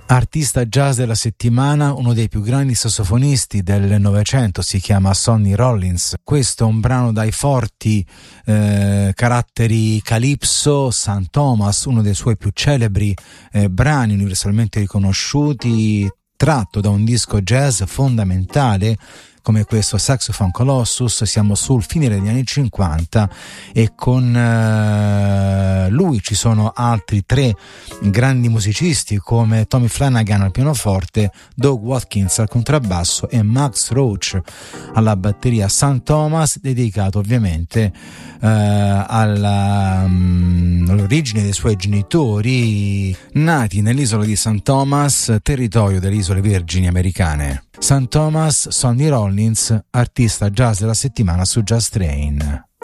Artista jazz della settimana, uno dei più grandi sassofonisti del Novecento, si chiama Sonny Rollins. Questo è un brano dai forti caratteri calypso. St. Thomas, uno dei suoi più celebri brani universalmente riconosciuti, tratto da un disco jazz fondamentale come questo Saxophone Colossus. Siamo sul finire degli anni 50 e con lui ci sono altri 3 grandi musicisti come Tommy Flanagan al pianoforte, Doug Watkins al contrabbasso e Max Roach alla batteria. St. Thomas dedicato ovviamente all'origine dei suoi genitori, nati nell'isola di St. Thomas, territorio delle isole Vergini americane. St. Thomas, Sonny Rollins, artista jazz della settimana su Jazz Train.